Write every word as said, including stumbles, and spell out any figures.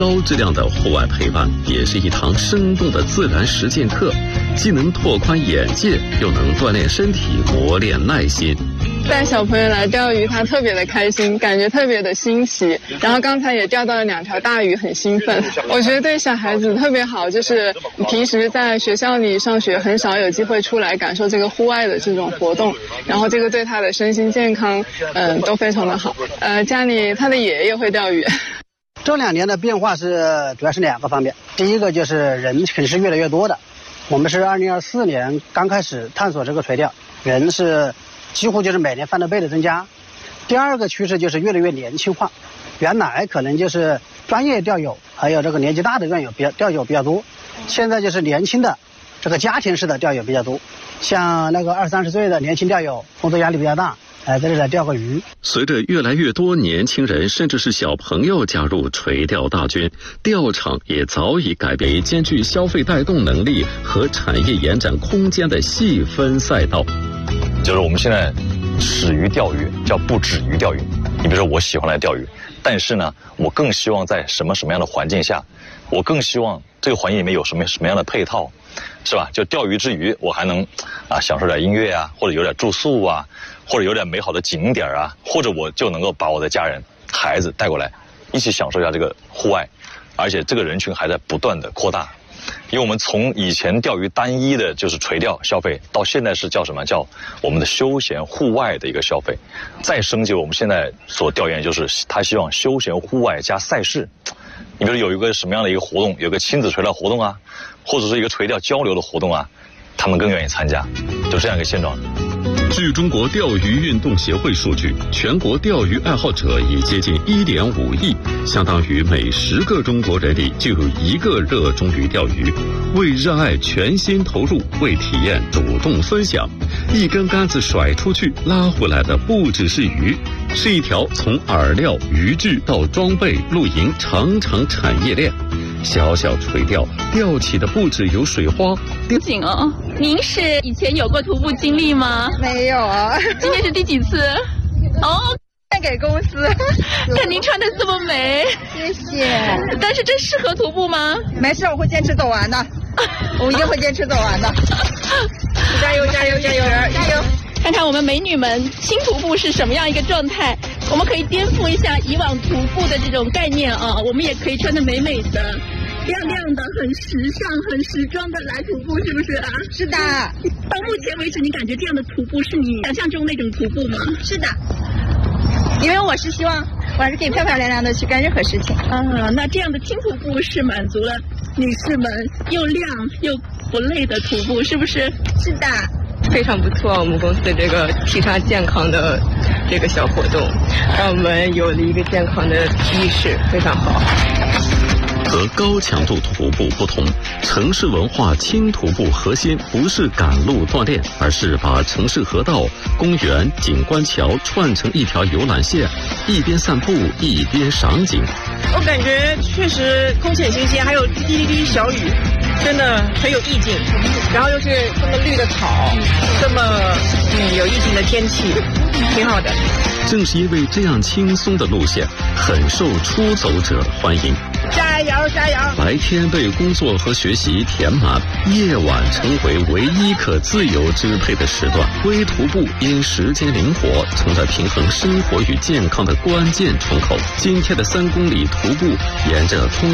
高质量的户外陪伴，也是一堂生动的自然实践课，既能拓宽眼界，又能锻炼身体，磨练耐心。 带小朋友来钓鱼，他特别的开心，感觉特别的新奇。然后刚才也钓到了两条大鱼，很兴奋。我觉得对小孩子特别好，就是平时在学校里上学，很少有机会出来感受这个户外的这种活动，然后这个对他的身心健康，嗯、呃，都非常的好。呃，家里他的爷爷会钓鱼。 这两年的变化是主要是两个方面，第一个就是人肯定是越来越多的，我们是二零二四年刚开始探索这个垂钓，人是几乎就是每年翻了倍的增加。第二个趋势就是越来越年轻化，原来可能就是专业钓友还有这个年纪大的钓友比较钓友比较多，现在就是年轻的这个家庭式的钓友比较多，像那个二三十岁的年轻钓友工作压力比较大，哎，在这里来钓个鱼。 随着越来越多年轻人甚至是小朋友加入垂钓大军，钓场也早已改变为兼具消费带动能力和产业延展空间的细分赛道。 就是我们现在始于钓鱼，叫不止于钓鱼。你比如说我喜欢来钓鱼，但是呢，我更希望在什么什么样的环境下，我更希望这个环境里面有什么什么样的配套，是吧？就钓鱼之余，我还能啊享受点音乐啊，或者有点住宿啊，或者有点美好的景点啊，或者我就能够把我的家人、孩子带过来，一起享受一下这个户外，而且这个人群还在不断的扩大。因为我们从以前钓鱼单一的就是垂钓消费，到现在是叫什么？叫我们的休闲户外的一个消费，再升级我们现在所调研就是他希望休闲户外加赛事。你比如有一个什么样的一个活动，有个亲子垂钓活动啊，或者是一个垂钓交流的活动啊，他们更愿意参加，就这样一个现状。 据中国钓鱼运动协会数据，全国钓鱼爱好者已接近 一点五亿，相当于每十个中国人里就有一个热衷于钓鱼。为热爱全心投入，为体验主动分享，一根杆子甩出去拉回来的不只是鱼，是一条从饵料、渔具到装备、露营长长产业链。小小垂钓钓起的不只有水花。 景哦，您是以前有过徒步经历吗？ 没有啊。 今天是第几次？哦， 献给公司。 看您穿的这么美， 谢谢。 但是这适合徒步吗？ 没事，我会坚持走完的。我一定会坚持走完的。加油加油加油加油！ 看看我们美女们轻徒步是什么样一个状态，我们可以颠覆一下以往徒步的这种概念啊，我们也可以穿得美美的、亮亮的、很时尚、很时装的来徒步，是不是啊？ 是的。 到目前为止，你感觉这样的徒步是你想象中那种徒步吗？ 是的。因为我是希望我还是可以漂漂亮亮的去干任何事情。 啊，那这样的轻徒步是满足了女士们又亮又不累的徒步，是不是？ 是的。 非常不错，我们公司这个提倡健康的这个小活动，让我们有了一个健康的意识，非常好。 和高强度徒步不同，城市文化轻徒步核心不是赶路锻炼，而是把城市河道、公园、景观桥串成一条游览线，一边散步一边赏景。 我感觉确实空气很新鲜，还有滴滴滴小雨，真的很有意境。然后又是这么绿的草，这么嗯有意境的天气，挺好的。 正是因为这样轻松的路线，很受出走者欢迎。 加油加油！ 白天被工作和学习填满，夜晚成为唯一可自由支配的时段。微徒步因时间灵活，成了平衡生活与健康的关键窗口。今天的三公里徒步，沿着通